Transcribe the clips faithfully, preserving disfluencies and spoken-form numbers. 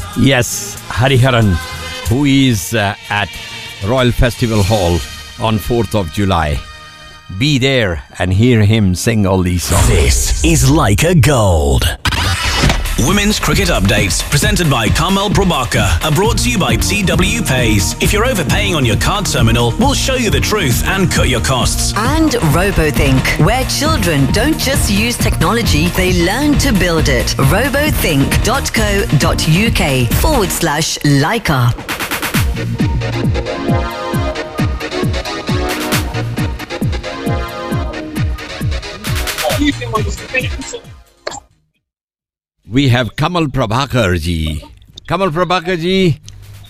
Yes, Hariharan, who is uh, at Royal Festival Hall on fourth of July. Be there and hear him sing all these songs. This is Leica Gold. Women's Cricket Updates, presented by Kamal Prabhakar, are brought to you by T W Pays. If you're overpaying on your card terminal, we'll show you the truth and cut your costs. And RoboThink, where children don't just use technology, they learn to build it. robothink.co.uk forward slash Leica. We have Kamal Prabhakar ji. Kamal Prabhakar ji.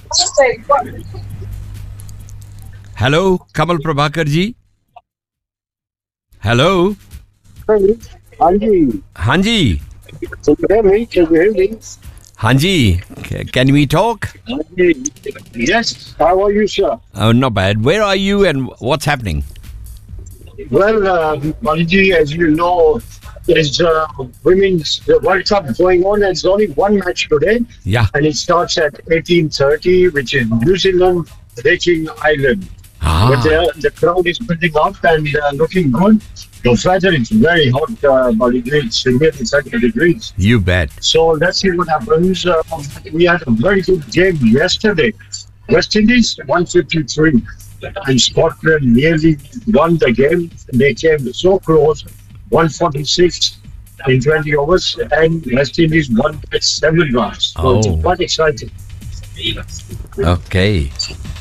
Hello, Kamal Prabhakar ji. Hello. Hanji. Hanji. Can you hear me? Hanji, can we talk? Yes. How are you, sir? Oh, not bad. Where are you and what's happening? Well, uh, Hanji, as you know, there's uh, women's the World Cup going on. There's only one match today. Yeah. And it starts at eighteen thirty, which is New Zealand taking Ireland. Ah. But uh, the crowd is building up and uh, looking good. The weather is very hot, uh, but it's nearly thirty degrees. You bet. So let's see what happens. Uh, we had a very good game yesterday. West Indies one fifty-three, and Scotland nearly won the game. They came so close, one forty-six in twenty overs, and West Indies won at seven runs. So Oh. it's quite exciting. Okay.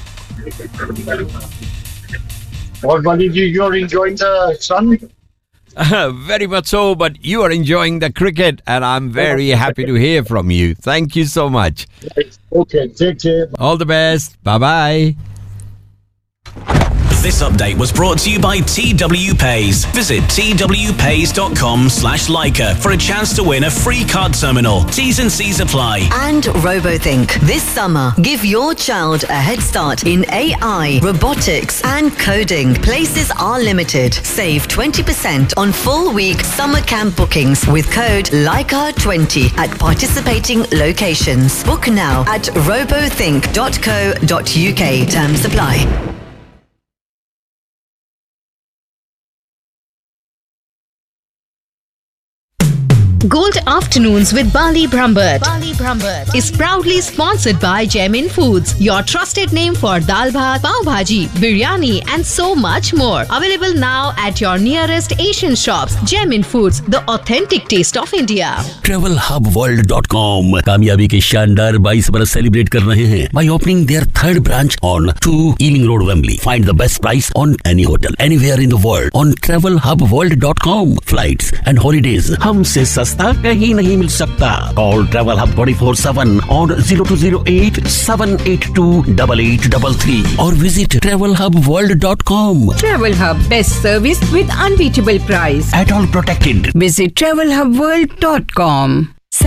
Or Valiji, you're enjoying the sun? Very much so, but you are enjoying the cricket and I'm very happy to hear from you. Thank you so much. Okay, take care. All the best. Bye-bye. This update was brought to you by T W Pays. Visit twpays.com slash Leica for a chance to win a free card terminal. T's and C's apply. And RoboThink. This summer, give your child a head start in A I, robotics, and coding. Places are limited. Save twenty percent on full week summer camp bookings with code Leica twenty at participating locations. Book now at robothink dot co dot uk. Terms apply. Gold Afternoons with Bali Brambert. Bali Brambert is proudly sponsored by Jaimin Foods, your trusted name for dal bhat, pav bhaji, biryani and so much more. Available now at your nearest Asian shops. Jaimin Foods, the authentic taste of India. travel hub world dot com कामयाबी के शानदार बाईस बरस celebrate कर रहे हैं by opening their third branch on two Ealing Road, Wembley. Find the best price on any hotel anywhere in the world on travel hub world dot com. Flights and holidays हमसे सस्ता कहीं नहीं मिल सकता. Call Travel Hub twenty-four seven on zero two zero eight seven eight two eight eight three three or visit travel hub world dot com. Travel Hub, best service with unbeatable price. At all protected. Visit travel hub world dot com.